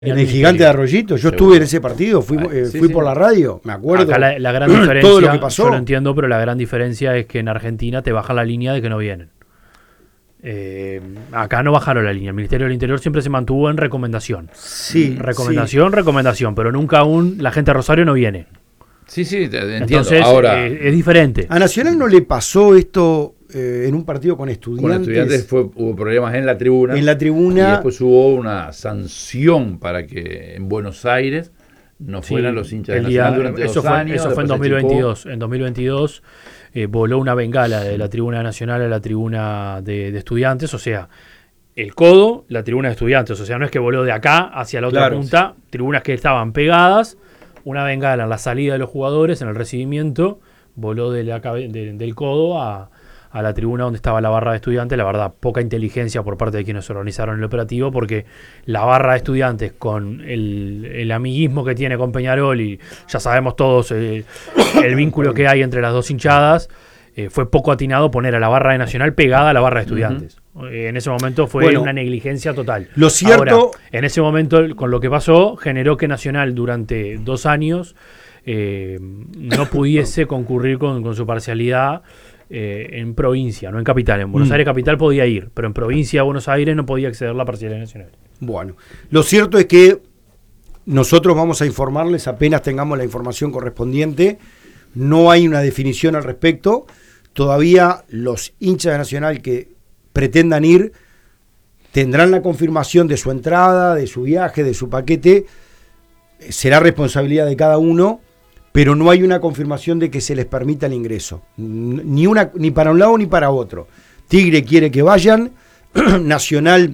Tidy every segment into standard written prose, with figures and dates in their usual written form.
En el Gigante de Arroyito, yo estuve en ese partido, fui por la radio, me acuerdo. Acá la gran diferencia, todo lo que pasó. Yo lo entiendo, pero la gran diferencia es que en Argentina te bajan la línea de que no vienen. Acá no bajaron la línea. El Ministerio del Interior siempre se mantuvo en recomendación. Sí. Recomendación, pero nunca aún la gente de Rosario no viene. Sí, entiendo. Entonces, ahora, es diferente. ¿A Nacional no le pasó esto en un partido con Estudiantes? Con Estudiantes hubo problemas en la tribuna. En la tribuna. Y después hubo una sanción para que en Buenos Aires no fueran los hinchas de Nacional durante 2 años. Eso fue en 2022. En 2022 voló una bengala de la tribuna nacional a la tribuna de Estudiantes. O sea, el codo, la tribuna de Estudiantes. O sea, no es que voló de acá hacia la otra punta. Tribunas que estaban pegadas. Una bengala en la salida de los jugadores, en el recibimiento, voló del codo a la tribuna donde estaba la barra de Estudiantes. La verdad, poca inteligencia por parte de quienes organizaron el operativo, porque la barra de Estudiantes, con el amiguismo que tiene con Peñarol, y ya sabemos todos el vínculo que hay entre las dos hinchadas, fue poco atinado poner a la barra de Nacional pegada a la barra de Estudiantes. En ese momento fue una negligencia total. Lo cierto... Ahora, en ese momento, con lo que pasó, generó que Nacional durante 2 años no pudiese concurrir con su parcialidad en provincia, no en capital. En Buenos Aires capital podía ir, pero en provincia de Buenos Aires no podía acceder la parcialidad nacional. Bueno, lo cierto es que nosotros vamos a informarles apenas tengamos la información correspondiente. No hay una definición al respecto. Todavía los hinchas de Nacional que pretendan ir tendrán la confirmación de su entrada, de su viaje, de su paquete. Será responsabilidad de cada uno, pero no hay una confirmación de que se les permita el ingreso. Ni para un lado ni para otro. Tigre quiere que vayan. Nacional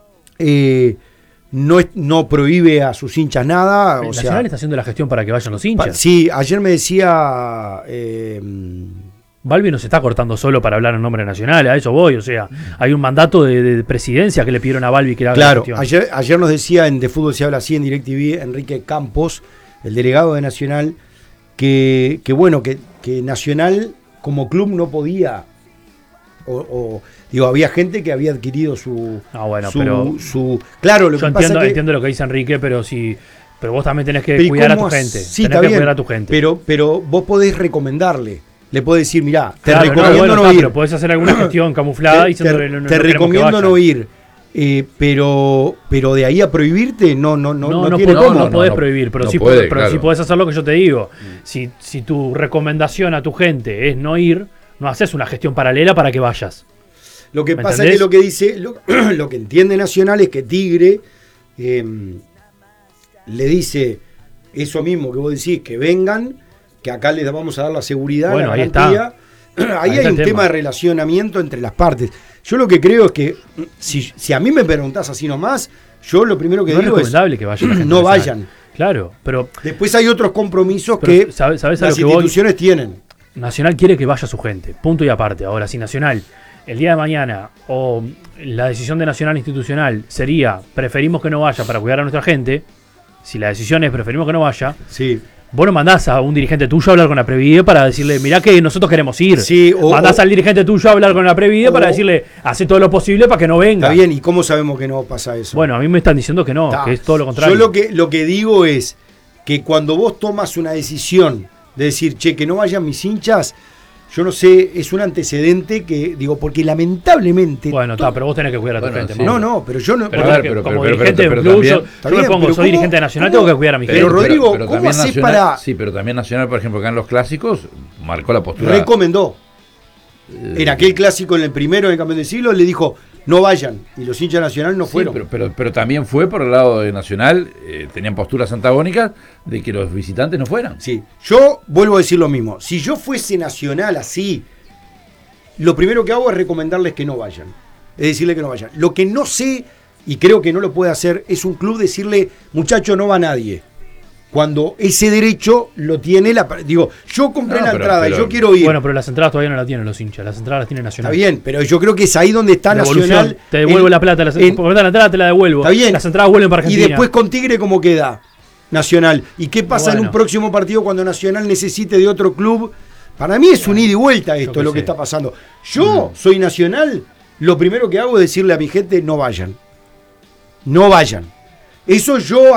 no prohíbe a sus hinchas nada. Nacional está haciendo la gestión para que vayan los hinchas. Sí, ayer me decía... Balbi no se está cortando solo para hablar en nombre nacional, a eso voy. O sea, hay un mandato de presidencia que le pidieron a Balbi que haga la gestión. Ayer nos decía en De Fútbol se habla así en DirecTV, Enrique Campos, el delegado de Nacional, que Nacional como club no podía... había gente que había adquirido su... Claro, lo que pasa es que... entiendo lo que dice Enrique, pero vos también tenés que cuidar a tu gente. Sí, está bien, cuidar a tu gente. Pero vos podés recomendarle. Le podés decir, mirá, te recomiendo no ir. Pero podés hacer alguna gestión camuflada diciéndole te recomiendo no ir. Pero de ahí a prohibirte no podés prohibir, pero sí podés hacer lo que yo te digo. Si tu recomendación a tu gente es no ir, no haces una gestión paralela para que vayas. Lo que pasa es que lo que dice, lo que entiende Nacional es que Tigre le dice eso mismo que vos decís, que vengan, que acá les vamos a dar la seguridad, la garantía. Ahí hay un tema de relacionamiento entre las partes. Yo lo que creo es que si a mí me preguntás así nomás, yo lo primero que digo es que vayan no vayan. Claro, pero después hay otros compromisos que ¿sabés las instituciones tienen. Nacional quiere que vaya su gente, punto y aparte. Ahora, si Nacional el día de mañana o la decisión de Nacional institucional sería preferimos que no vaya para cuidar a nuestra gente, si la decisión es preferimos que no vaya, vos no mandás a un dirigente tuyo a hablar con la Previde para decirle, mirá que nosotros queremos ir. Mandás al dirigente tuyo a hablar con la Previde para decirle, hace todo lo posible para que no venga. Está bien, ¿y cómo sabemos que no pasa eso? Bueno, a mí me están diciendo que no, que es todo lo contrario. Yo lo que digo es que cuando vos tomas una decisión de decir, que no vayan mis hinchas, yo no sé, es un antecedente que, porque lamentablemente... Bueno, pero vos tenés que cuidar a tu gente. Sí. No, pero yo no... Como dirigente de club, yo me pongo, soy dirigente de Nacional, tengo que cuidar a mi gente. Pero Rodrigo, ¿cómo hacés para...? Sí, pero también Nacional, por ejemplo, acá en los clásicos, marcó la postura... Recomendó. En aquel clásico, en el primero del campeón del siglo, le dijo, no vayan. Y los hinchas Nacional no fueron. Pero también fue por el lado de Nacional, tenían posturas antagónicas de que los visitantes no fueran. Sí, yo vuelvo a decir lo mismo. Si yo fuese Nacional así, lo primero que hago es recomendarles que no vayan. Es decirle que no vayan. Lo que no sé, y creo que no lo puede hacer, es un club decirle, muchacho, no va nadie. Cuando ese derecho lo tiene yo compré la entrada y yo quiero ir. Bueno, pero las entradas todavía no la tienen los hinchas, las entradas las tiene Nacional. Está bien, pero yo creo que es ahí donde está Nacional. Te devuelvo la plata, la entrada te la devuelvo. Está bien. Las entradas vuelven para Argentina. Y después con Tigre, ¿cómo queda Nacional? ¿Y qué pasa en un próximo partido cuando Nacional necesite de otro club? Para mí es un ida y vuelta esto, lo que está pasando. Yo soy Nacional, lo primero que hago es decirle a mi gente, no vayan. No vayan. Eso yo